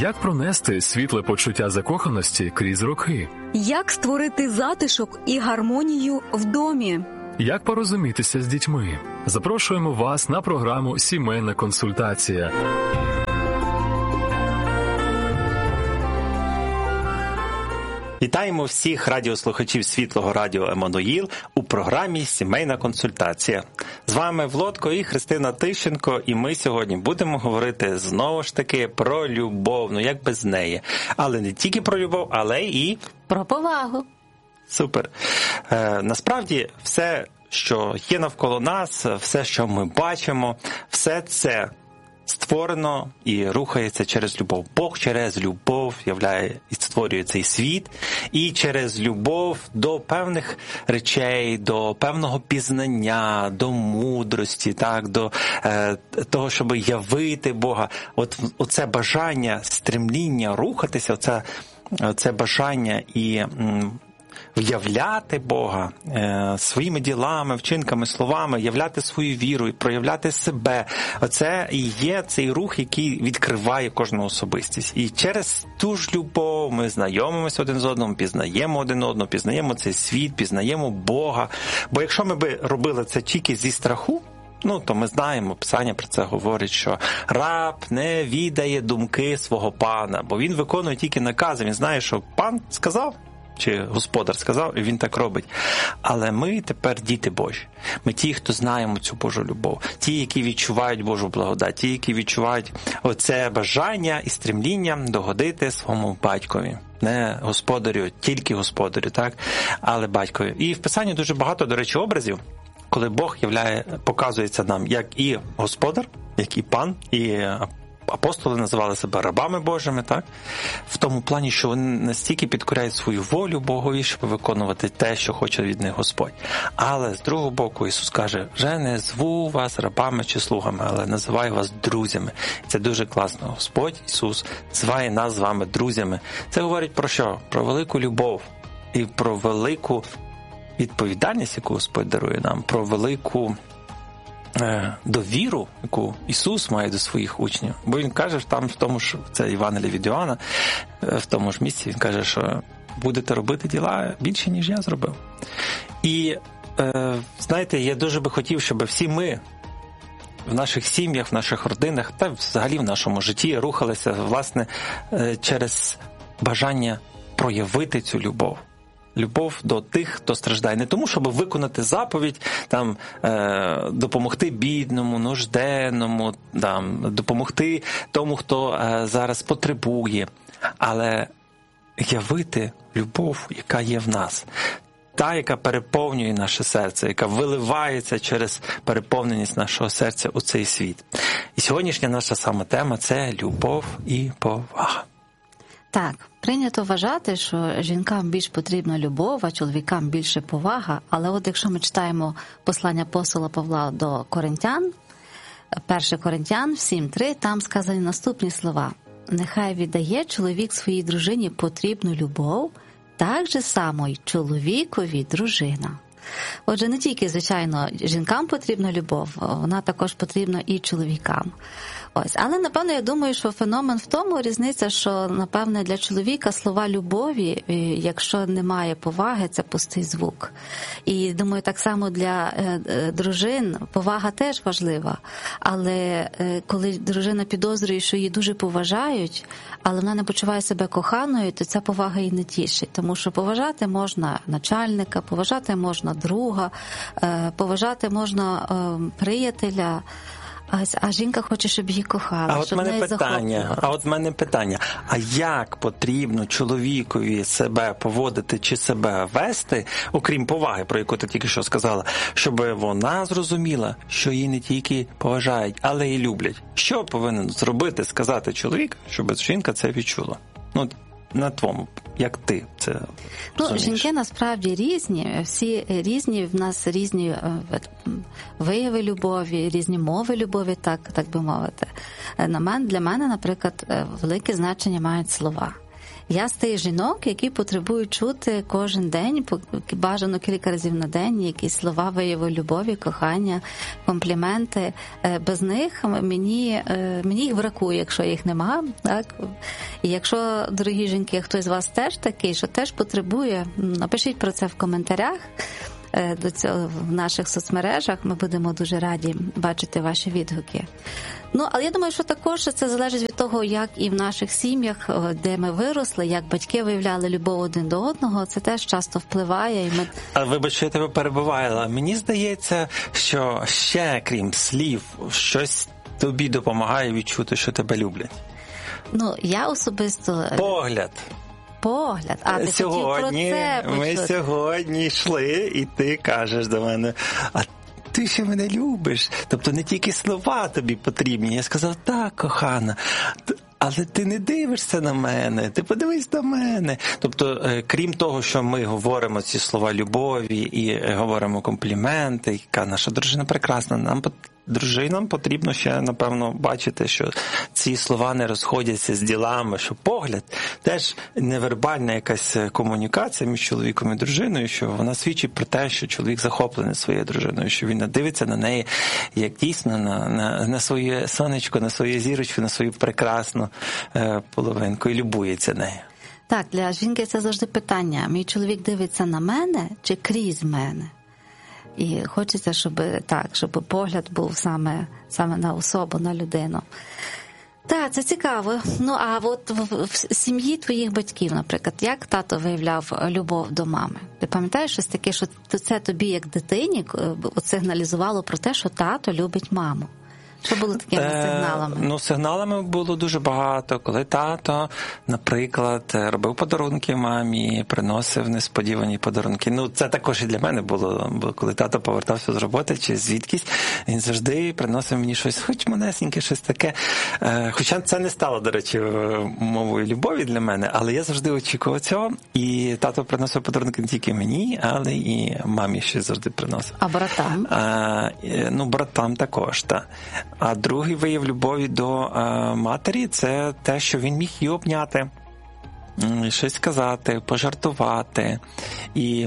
Як пронести світле почуття закоханості крізь роки? Як створити затишок і гармонію в домі? Як порозумітися з дітьми? Запрошуємо вас на програму «Сімейна консультація». Вітаємо всіх радіослухачів Світлого радіо Еммануїл у програмі «Сімейна консультація». З вами Володко і Христина Тищенко, і ми сьогодні будемо говорити знову ж таки про любов, як без неї. Але не тільки про любов, але і про повагу. Супер. Насправді все, що є навколо нас, все, що ми бачимо, все це створено і рухається через любов. Бог через любов являє і створює цей світ, і через любов до певних речей, до певного пізнання, до мудрості, так, до того, щоб явити Бога. Оце бажання, стремління рухатися, оце бажання і в'являти Бога своїми ділами, вчинками, словами, являти свою віру і проявляти себе. Оце і є цей рух, який відкриває кожну особистість. І через ту ж любов ми знайомимося один з одним, пізнаємо один одного, пізнаємо цей світ, пізнаємо Бога. Бо якщо ми би робили це тільки зі страху, то ми знаємо, Писання про це говорить, що раб не відає думки свого пана, бо він виконує тільки накази. Він знає, що пан сказав, чи господар сказав, і він так робить. Але ми тепер діти Божі. Ми ті, хто знаємо цю Божу любов. Ті, які відчувають Божу благодать. Ті, які відчувають оце бажання і стремління догодити своєму батькові. Не господарю, тільки господарю, так? Але батькові. І в Писанні дуже багато, до речі, образів, коли Бог показується нам як і господар, як і пан, і апостоли називали себе рабами Божими, так? В тому плані, що вони настільки підкоряють свою волю Богові, щоб виконувати те, що хоче від них Господь. Але з другого боку Ісус каже, вже не зву вас рабами чи слугами, але називаю вас друзями. Це дуже класно. Господь Ісус називає нас з вами друзями. Це говорить про що? Про велику любов і про велику відповідальність, яку Господь дарує нам, про велику довіру, яку Ісус має до своїх учнів. Бо Він каже, там в тому ж, це Євангеліє від Іоанна, в тому ж місці Він каже, що будете робити діла більше, ніж я зробив. І, знаєте, я дуже би хотів, щоб всі ми в наших сім'ях, в наших родинах, та взагалі в нашому житті рухалися, власне, через бажання проявити цю любов. Любов до тих, хто страждає. Не тому, щоб виконати заповідь, допомогти бідному, нужденному, допомогти тому, хто зараз потребує, але явити любов, яка є в нас. Та, яка переповнює наше серце, яка виливається через переповненість нашого серця у цей світ. І сьогоднішня наша саме тема – це любов і повага. Так, прийнято вважати, що жінкам більш потрібна любов, а чоловікам більше повага. Але от якщо ми читаємо послання апостола Павла до Коринтян, 1 Коринтян 7:3, там сказані наступні слова. «Нехай віддає чоловік своїй дружині потрібну любов, так же само й чоловікові дружина». Отже, не тільки, звичайно, жінкам потрібна любов, вона також потрібна і чоловікам. Але, напевно, я думаю, що феномен в тому різниця, що, напевне, для чоловіка слова любові, якщо немає поваги, це пустий звук. І, думаю, так само для дружин повага теж важлива. Але коли дружина підозрює, що її дуже поважають, але вона не почуває себе коханою, то ця повага її не тішить. Тому що поважати можна начальника, поважати можна друга, поважати можна приятеля, а жінка хоче, щоб її кохали. А от в мене питання. А як потрібно чоловікові себе поводити чи себе вести, окрім поваги, про яку ти тільки що сказала, щоб вона зрозуміла, що її не тільки поважають, але й люблять? Що повинен зробити, сказати чоловік, щоб жінка це відчула? На твому, як ти це розумієш? Жінки насправді різні, всі різні, в нас різні вияви любові, різні мови любові, так би мовити. Для мене, наприклад, велике значення мають слова. Я з тих жінок, які потребують чути кожен день, бажано кілька разів на день, якісь слова вияву любові, кохання, компліменти. Без них мені їх бракує, якщо їх нема. Так? І якщо, дорогі жінки, хтось з вас теж такий, що теж потребує, напишіть про це в коментарях. До цього в наших соцмережах ми будемо дуже раді бачити ваші відгуки. Але я думаю, що також це залежить від того, як і в наших сім'ях, де ми виросли, як батьки виявляли любов один до одного, це теж часто впливає. Вибач, що я тебе перебиваю, але мені здається, що ще, крім слів, щось тобі допомагає відчути, що тебе люблять. Я особисто... Погляд. А ти хотів про це почути? Ми сьогодні йшли, і ти кажеш до мене, а ти ще мене любиш. Тобто не тільки слова тобі потрібні. Я сказав, так, кохана, але ти не дивишся на мене, ти подивись на мене. Тобто, крім того, що ми говоримо ці слова любові і говоримо компліменти, яка наша дружина прекрасна, дружинам потрібно ще, напевно, бачити, що ці слова не розходяться з ділами, що погляд теж невербальна якась комунікація між чоловіком і дружиною, що вона свідчить про те, що чоловік захоплений своєю дружиною, що він дивиться на неї як дійсно на своє сонечко, на свою зірочку, на свою прекрасну половинку і любується нею. Так, для жінки це завжди питання. Мій чоловік дивиться на мене чи крізь мене? І хочеться, щоб погляд був саме на особу, на людину. Так, це цікаво. А от в сім'ї твоїх батьків, наприклад, як тато виявляв любов до мами? Ти пам'ятаєш щось таке, що це тобі, як дитині, сигналізувало про те, що тато любить маму? Що було такими сигналами? Сигналами було дуже багато. Коли тато, наприклад, робив подарунки мамі, приносив несподівані подарунки. Це також і для мене було, бо коли тато повертався з роботи чи звідкись, він завжди приносив мені щось, хоч манесеньке, щось таке. Хоча це не стало, до речі, мовою любові для мене, але я завжди очікував цього. І тато приносив подарунки не тільки мені, але і мамі ще завжди приносив. А братам? Братам також, так. А другий вияв любові до матері – це те, що він міг її обняти, щось сказати, пожартувати. І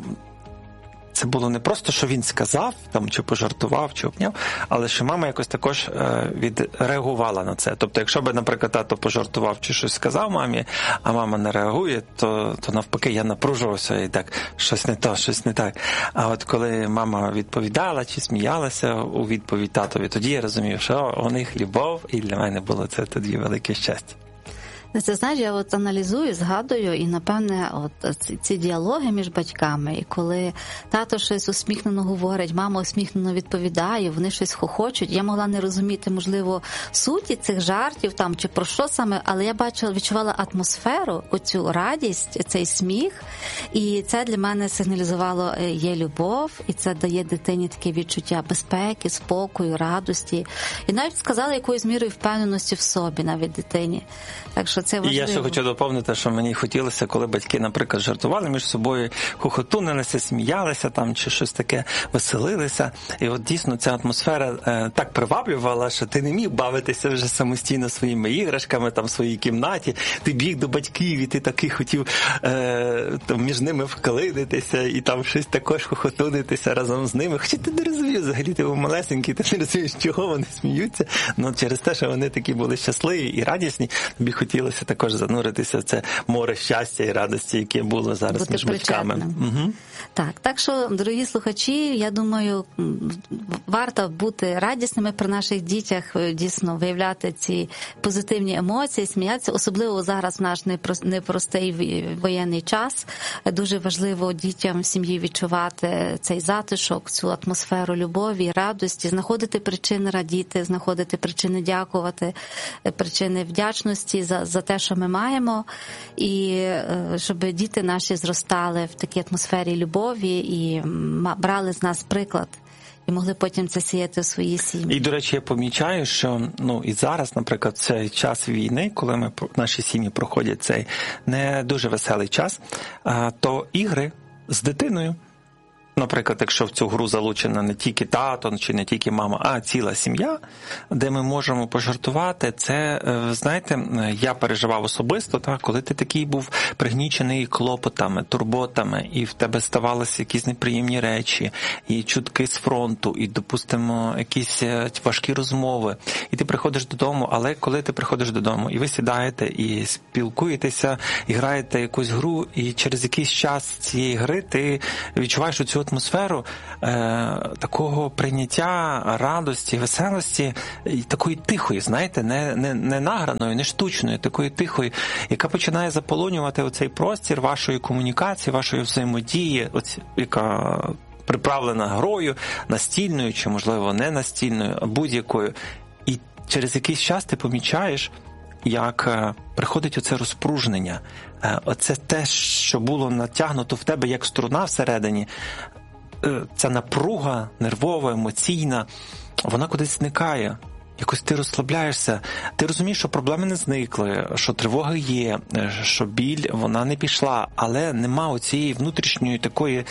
це було не просто, що він сказав, чи пожартував, чи обняв, але що мама якось також відреагувала на це. Тобто, якщо б, наприклад, тато пожартував чи щось сказав мамі, а мама не реагує, то навпаки я напружувався і так, щось не так. А от коли мама відповідала чи сміялася у відповідь татові, тоді я розумів, що у них любов, і для мене було це тоді велике щастя. Це, знаєш, я аналізую, згадую, і, напевне, ці діалоги між батьками, і коли тато щось усміхнено говорить, мама усміхнено відповідає, вони щось хохочуть, я могла не розуміти, можливо, суті цих жартів чи про що саме, але я відчувала атмосферу, оцю радість, цей сміх, і це для мене сигналізувало, є любов, і це дає дитині таке відчуття безпеки, спокою, радості, і навіть сказала якоюсь мірою впевненості в собі, навіть дитині. Так що це важливо. І я ще хочу доповнити, що мені хотілося, коли батьки, наприклад, жартували між собою, хохотунилися, сміялися чи щось таке, веселилися. І от дійсно ця атмосфера так приваблювала, що ти не міг бавитися вже самостійно своїми іграшками, в своїй кімнаті. Ти біг до батьків, і ти таки хотів між ними вклинитися, і щось також хохотунитися разом з ними. Хоча ти не розумієш, взагалі ти був малесенький, ти не розумієш, чого вони сміються. Через те, що вони такі були щасливі і радісні, тобі хотілося також зануритися в це море щастя і радості, яке було зараз бути між батьками. Угу. Так що, дорогі слухачі, я думаю, варто бути радісними при наших дітях, дійсно виявляти ці позитивні емоції, сміятися, особливо зараз в наш непростий воєнний час. Дуже важливо дітям в сім'ї відчувати цей затишок, цю атмосферу любові, радості, знаходити причини радіти, знаходити причини дякувати, причини вдячності за те, що ми маємо, і щоб діти наші зростали в такій атмосфері любові і брали з нас приклад. І могли потім це сіяти в свої сім'ї. І, до речі, я помічаю, що і зараз, наприклад, цей час війни, коли наші сім'ї проходять цей не дуже веселий час, то ігри з дитиною Наприклад, якщо в цю гру залучена не тільки тато чи не тільки мама, а ціла сім'я, де ми можемо пожартувати, це, знаєте, я переживав особисто, так, коли ти такий був пригнічений клопотами, турботами, і в тебе ставалися якісь неприємні речі, і чутки з фронту, і, допустимо, якісь важкі розмови, і ти приходиш додому, але коли ти приходиш додому, і ви сідаєте, і спілкуєтеся, і граєте якусь гру, і через якийсь час цієї гри ти відчуваєш цю атмосферу такого прийняття, радості, веселості, і такої тихої, знаєте, не награної, не штучної, такої тихої, яка починає заполонювати оцей простір вашої комунікації, вашої взаємодії, яка приправлена грою, настільною, чи, можливо, не настільною, а будь-якою. І через якийсь час ти помічаєш, як приходить оце розпружнення, оце те, що було натягнуто в тебе як струна всередині, ця напруга нервова, емоційна, вона кудись зникає. Якось ти розслабляєшся, ти розумієш, що проблеми не зникли, що тривога є, що біль, вона не пішла, але нема оцієї внутрішньої такої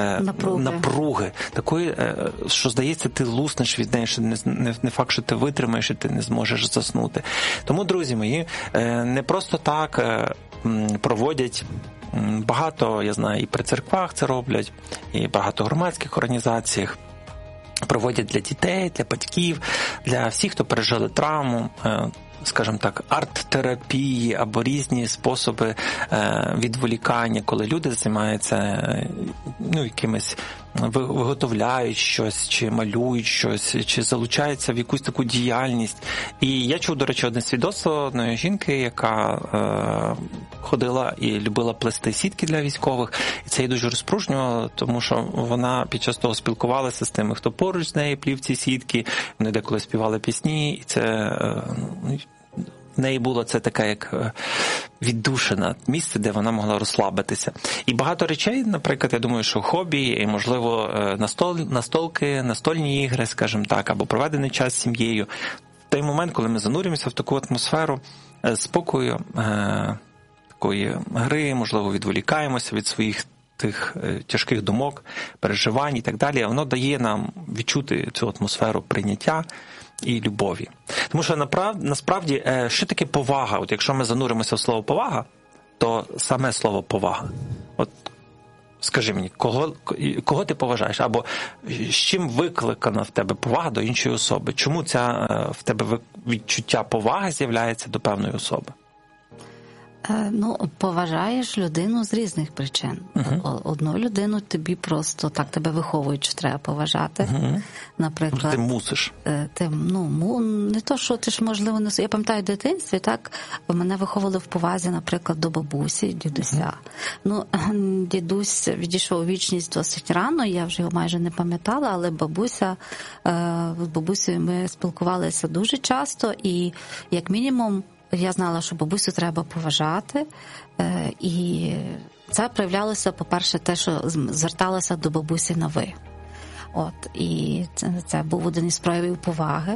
напруги, такої, що, здається, ти луснеш від неї, що не факт, що ти витримаєш і ти не зможеш заснути. Тому, друзі мої, не просто так проводять багато, я знаю, і при церквах це роблять, і багато громадських організаціях, проводять для дітей, для батьків, для всіх, хто пережили травму, скажімо так, арт-терапії або різні способи відволікання, коли люди займаються якимось, виготовляють щось, чи малюють щось, чи залучаються в якусь таку діяльність. І я чув, до речі, одне свідоцтво одної жінки, яка ходила і любила плести сітки для військових, і це її дуже розпружнювало, тому що вона під час того спілкувалася з тими, хто поруч з нею плів ці сітки, вони деколи співали пісні, і це в неї було це таке, як віддушина, місце, де вона могла розслабитися. І багато речей, наприклад, я думаю, що хобі, і, можливо, настольні ігри, скажімо так, або проведений час з сім'єю. В той момент, коли ми занурюємося в таку атмосферу спокою, такої гри, можливо, відволікаємося від своїх тих тяжких думок, переживань і так далі, воно дає нам відчути цю атмосферу прийняття і любові. Тому що насправді, що таке повага? От якщо ми зануримося в слово повага, то саме слово повага. От скажи мені, кого ти поважаєш? Або з чим викликана в тебе повага до іншої особи? Чому ця в тебе відчуття поваги з'являється до певної особи? Поважаєш людину з різних причин. Одну людину тобі просто так тебе виховують, що треба поважати. Наприклад, ти мусиш. Не то, що ти ж, можливо, не... Я пам'ятаю, в дитинстві, так, мене виховували в повазі, наприклад, до бабусі, дідуся. Дідусь відійшов у вічність досить рано, я вже його майже не пам'ятала, але з бабусею ми спілкувалися дуже часто, і, як мінімум, я знала, що бабусю треба поважати, і це проявлялося, по-перше, те, що зверталася до бабусі на «ви». І це був один із проявів поваги.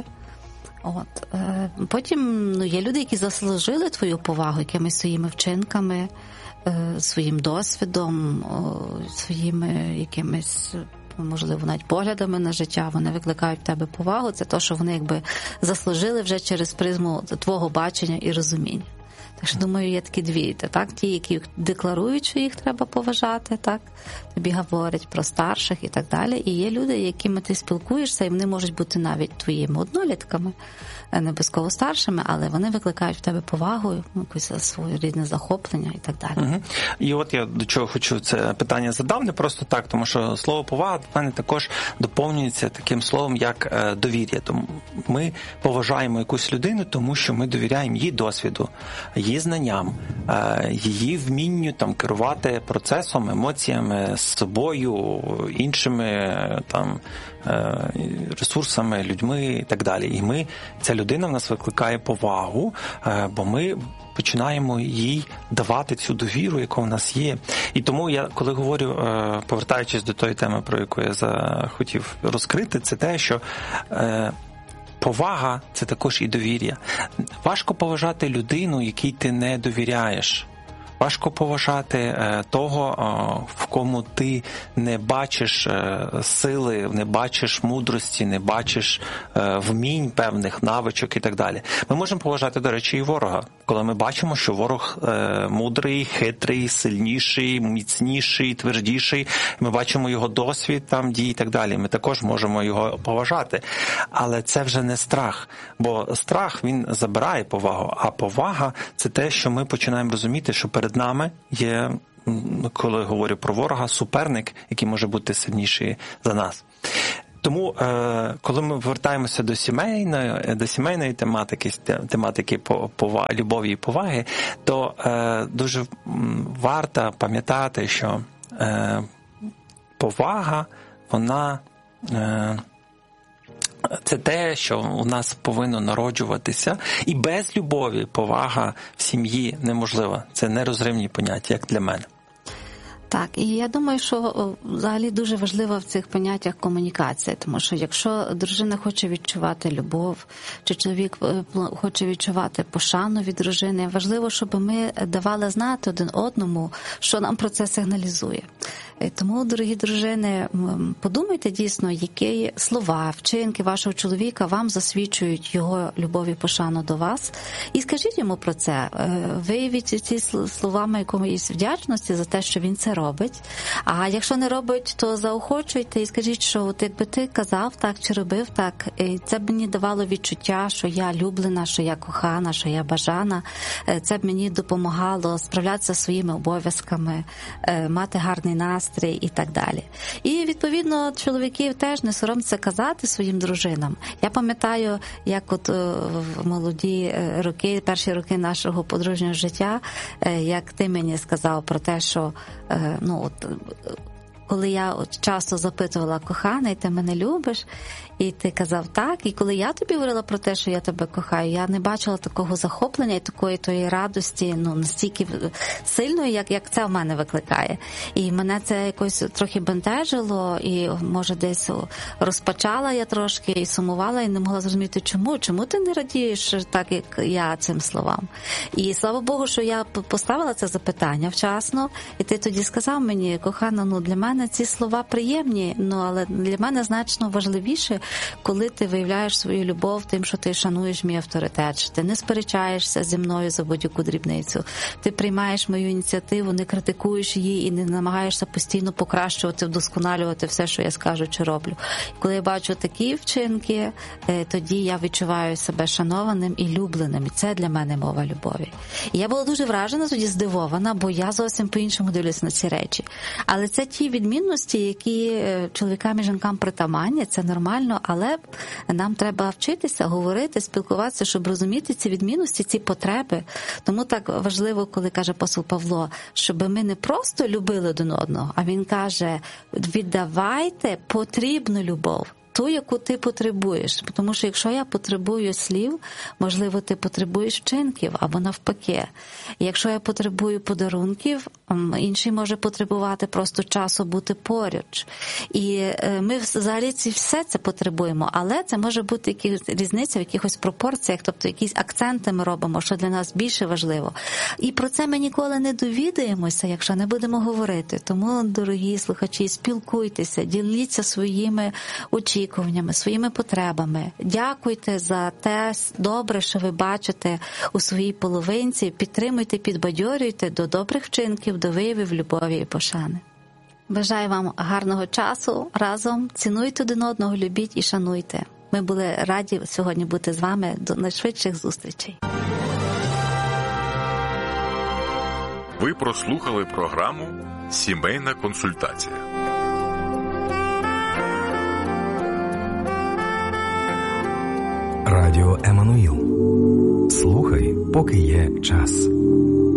Потім є люди, які заслужили твою повагу якимись своїми вчинками, своїм досвідом, своїми якимись, можливо, навіть поглядами на життя, вони викликають в тебе повагу. Це те, що вони якби заслужили вже через призму твого бачення і розуміння. Так що, думаю, є такі дві, так? Ті, які декларують, що їх треба поважати, так? Тобі говорять про старших і так далі. І є люди, якими ти спілкуєшся, і вони можуть бути навіть твоїми однолітками, не обов'язково старшими, але вони викликають в тебе повагу, якесь своє рідне захоплення і так далі. І от я до чого хочу це питання задав, не просто так, тому що слово повага в мене також доповнюється таким словом, як довір'я. Тому ми поважаємо якусь людину, тому що ми довіряємо її досвіду, її знанням, її вмінню керувати процесом, емоціями, з собою, іншими ресурсами, людьми і так далі. І ця людина в нас викликає повагу, бо ми починаємо їй давати цю довіру, яка в нас є. І тому я, коли говорю, повертаючись до тої теми, про яку я захотів розкрити, це те, що повага – це також і довір'я. Важко поважати людину, якій ти не довіряєш. Важко поважати того, в кому ти не бачиш сили, не бачиш мудрості, не бачиш вмінь певних навичок і так далі. Ми можемо поважати, до речі, і ворога, коли ми бачимо, що ворог мудрий, хитрий, сильніший, міцніший, твердіший. Ми бачимо його досвід, там дій і так далі. Ми також можемо його поважати. Але це вже не страх, бо страх, він забирає повагу, а повага – це те, що ми починаємо розуміти, що перед нами є, коли я говорю про ворога, суперник, який може бути сильніший за нас. Тому, коли ми повертаємося до сімейної тематики любові і поваги, то дуже варто пам'ятати, що повага, вона це те, що у нас повинно народжуватися, і без любові повага в сім'ї неможлива. Це нерозривні поняття, як для мене. Так, і я думаю, що взагалі дуже важлива в цих поняттях комунікація, тому що якщо дружина хоче відчувати любов, чи чоловік хоче відчувати пошану від дружини, важливо, щоб ми давали знати один одному, що нам про це сигналізує. Тому, дорогі дружини, подумайте дійсно, які слова, вчинки вашого чоловіка вам засвідчують його любов і пошану до вас, і скажіть йому про це. Виявіть ці словами якоїсь вдячності за те, що він це робить. А якщо не робить, то заохочуйте і скажіть, що от якби ти казав так чи робив так, це б мені давало відчуття, що я люблена, що я кохана, що я бажана. Це б мені допомагало справлятися зі своїми обов'язками, мати гарний настрій і так далі. І, відповідно, чоловіків теж не соромся казати своїм дружинам. Я пам'ятаю, як от в молоді роки, перші роки нашого подружнього життя, як ти мені сказав про те, що коли я часто запитувала: коханий, ти мене любиш? І ти казав так. І коли я тобі говорила про те, що я тебе кохаю, я не бачила такого захоплення і такої тої радості, настільки сильної, як це в мене викликає. І мене це якось трохи бентежило, і, може, десь розпачала я трошки, і сумувала, і не могла зрозуміти, чому ти не радієш так, як я цим словам. І слава Богу, що я поставила це запитання вчасно, і ти тоді сказав мені: кохана, для мене ці слова приємні, але для мене значно важливіше, коли ти виявляєш свою любов тим, що ти шануєш мій авторитет, що ти не сперечаєшся зі мною за будь-яку дрібницю, ти приймаєш мою ініціативу, не критикуєш її і не намагаєшся постійно покращувати, вдосконалювати все, що я скажу чи роблю. Коли я бачу такі вчинки, тоді я відчуваю себе шанованим і любленим, і це для мене мова любові. І я була дуже вражена, тоді здивована, бо я зовсім по-іншому дивлюся на ці речі. Але це ті відмінності, які чоловікам і жінкам притаманні, це нормально, але нам треба вчитися, говорити, спілкуватися, щоб розуміти ці відмінності, ці потреби. Тому так важливо, коли каже апостол Павло, щоб ми не просто любили один одного, а він каже: віддавайте потрібну любов. Ту, яку ти потребуєш. Тому що якщо я потребую слів, можливо, ти потребуєш вчинків, або навпаки. І якщо я потребую подарунків, інший може потребувати просто часу бути поруч. І ми взагалі все це потребуємо, але це може бути якась різниця в якихось пропорціях, тобто якісь акценти ми робимо, що для нас більше важливо. І про це ми ніколи не довідаємося, якщо не будемо говорити. Тому, дорогі слухачі, спілкуйтеся, діліться своїми очікуваннями, своїми потребами. Дякуйте за те добре, що ви бачите у своїй половинці. Підтримуйте, підбадьорюйте до добрих вчинків, до виявів любові і пошани. Бажаю вам гарного часу разом. Цінуйте один одного, любіть і шануйте. Ми були раді сьогодні бути з вами. До найшвидших зустрічей. Ви прослухали програму «Сімейна консультація». Радіо Еммануїл. Слухай, поки є час.